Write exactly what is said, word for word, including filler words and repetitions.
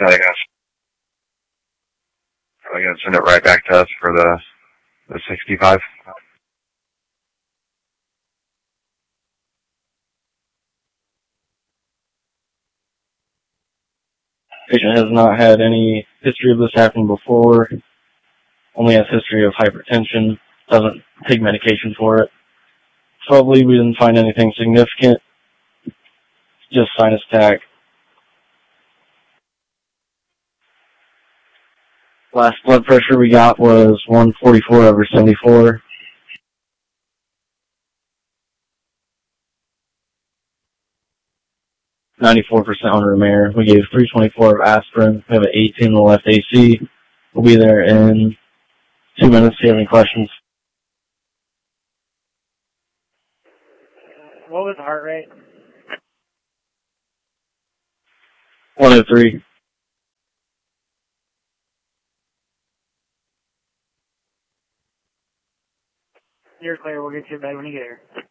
Yeah, they're gonna, they're gonna send it right back to us for the, the sixty-five. Patient has not had any history of this happening before. Only has history of hypertension. Doesn't take medication for it. Probably we didn't find anything significant. Just sinus attack. Last blood pressure we got was one forty-four over seventy-four. ninety-four percent on Romare. We gave three twenty-four of aspirin. We have an eighteen on the left A C. We'll be there in two minutes if you have any questions. What was the heart rate? one oh three. You're clear. We'll get you to bed when you get here.